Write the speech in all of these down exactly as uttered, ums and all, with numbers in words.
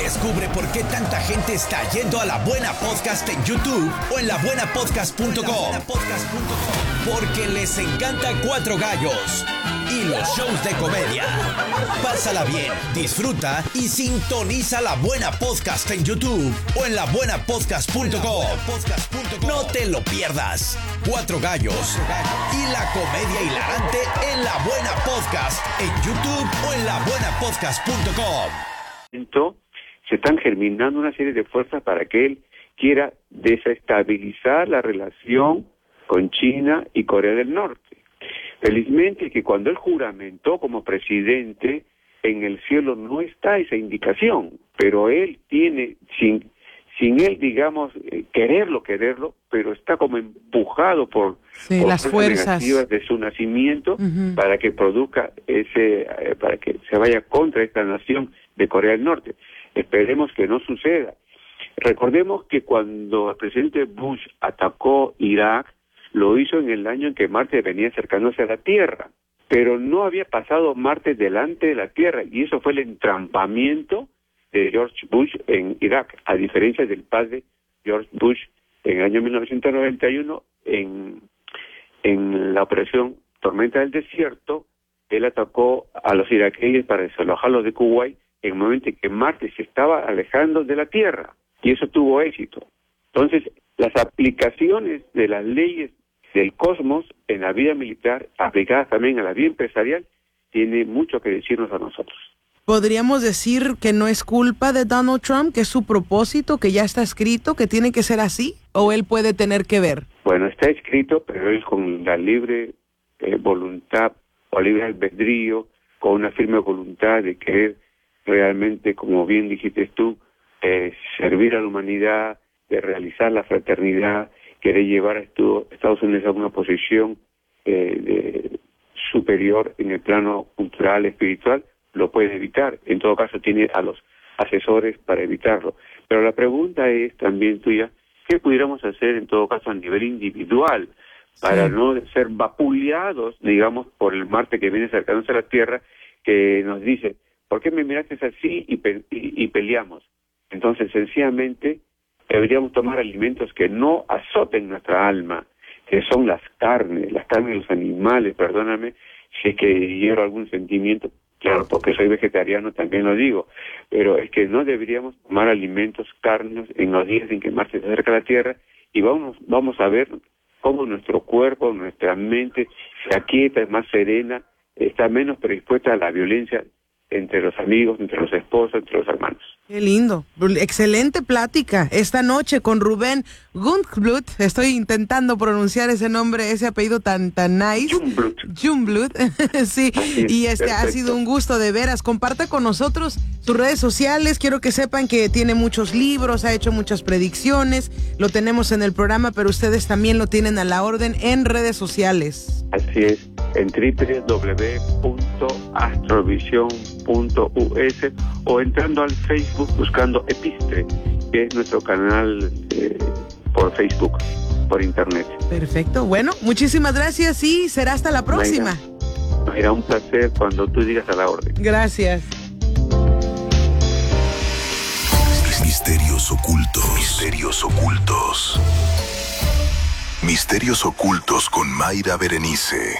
Descubre por qué tanta gente está yendo a La Buena Podcast en YouTube o en la buena podcast punto com. Porque les encanta Cuatro Gallos y los shows de comedia. Pásala bien, disfruta y sintoniza La Buena Podcast en YouTube o en la buena podcast punto com. No te lo pierdas. Cuatro Gallos y la comedia hilarante en La Buena Podcast en YouTube o en la buena podcast punto com. Se están germinando una serie de fuerzas para que él quiera desestabilizar la relación con China y Corea del Norte. Felizmente que cuando él juramentó como presidente, en el cielo no está esa indicación, pero él tiene, sin, sin él, digamos, eh, quererlo, quererlo, pero está como empujado por, sí, por las fuerzas negativas de su nacimiento, uh-huh. para que produzca ese, eh, para que se vaya contra esta nación de Corea del Norte. Esperemos que no suceda. Recordemos que cuando el presidente Bush atacó Irak, lo hizo en el año en que Marte venía acercándose a la Tierra, pero no había pasado Marte delante de la Tierra, y eso fue el entrampamiento de George Bush en Irak, a diferencia del padre George Bush en el año mil novecientos noventa y uno, en, en la operación Tormenta del Desierto. Él atacó a los iraquíes para desalojarlos de Kuwait en el momento en que Marte se estaba alejando de la Tierra, y eso tuvo éxito. Entonces, las aplicaciones de las leyes del cosmos en la vida militar, aplicadas también a la vida empresarial, tiene mucho que decirnos a nosotros. ¿Podríamos decir que no es culpa de Donald Trump, que es su propósito, que ya está escrito, que tiene que ser así, o él puede tener que ver? Bueno, está escrito, pero él con la libre eh, voluntad o libre albedrío, con una firme voluntad de querer realmente, como bien dijiste tú, eh, servir a la humanidad, de realizar la fraternidad, querer llevar a Estados Unidos a una posición eh, de, superior en el plano cultural, espiritual, lo puede evitar. En todo caso, tiene a los asesores para evitarlo. Pero la pregunta es también tuya, ¿qué pudiéramos hacer en todo caso a nivel individual para sí. no ser vapuleados, digamos, por el Marte que viene acercándose a la Tierra, que nos dice, ¿por qué me miraste así y, pe- y, y peleamos? Entonces, sencillamente, deberíamos tomar alimentos que no azoten nuestra alma, que son las carnes, las carnes de los animales, perdóname si es que hiero algún sentimiento, claro, porque soy vegetariano también lo digo, pero es que no deberíamos tomar alimentos, carnes, en los días en que Marte se acerca a la Tierra, y vamos, vamos a ver cómo nuestro cuerpo, nuestra mente se aquieta, es más serena, está menos predispuesta a la violencia entre los amigos, entre los esposos, entre los hermanos. Qué lindo. Excelente plática esta noche con Rubén Jungblut. Estoy intentando pronunciar ese nombre, ese apellido tan tan nice. Jungblut. Jungblut. Sí, Así es, y este perfecto. Ha sido un gusto de veras. Comparta con nosotros sus redes sociales. Quiero que sepan que tiene muchos libros, ha hecho muchas predicciones. Lo tenemos en el programa, pero ustedes también lo tienen a la orden en redes sociales. Así es, en doble u doble u doble u punto astrovision punto u s o entrando al Facebook buscando Epistre, que es nuestro canal eh, por Facebook, por internet. Perfecto, bueno, muchísimas gracias y será hasta la próxima. Mayra, Mayra, un placer cuando tú digas a la orden. Gracias. Misterios ocultos. Misterios ocultos. Misterios ocultos con Mayra Berenice.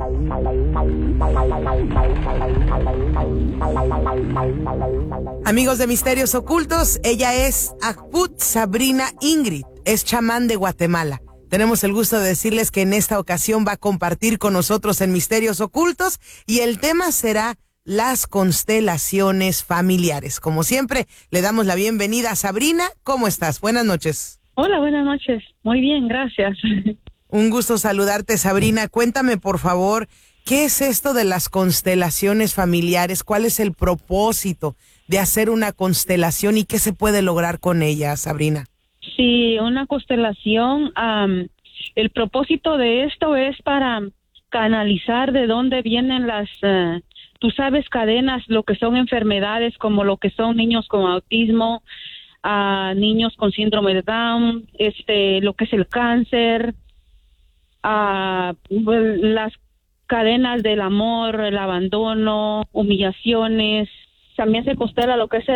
Amigos de Misterios Ocultos, ella es Ajput Sabrina Ingrid, es chamán de Guatemala. Tenemos el gusto de decirles que en esta ocasión va a compartir con nosotros en Misterios Ocultos y el tema será las constelaciones familiares. Como siempre, le damos la bienvenida a Sabrina. ¿Cómo estás? Buenas noches. Hola, buenas noches. Muy bien, gracias. Un gusto saludarte, Sabrina. Cuéntame, por favor, ¿qué es esto de las constelaciones familiares? ¿Cuál es el propósito de hacer una constelación y qué se puede lograr con ella, Sabrina? Sí, una constelación, um, el propósito de esto es para canalizar de dónde vienen las, uh, tú sabes, cadenas, lo que son enfermedades, como lo que son niños con autismo, a niños con síndrome de Down, este, lo que es el cáncer, a las cadenas del amor, el abandono, humillaciones. También se constela lo que es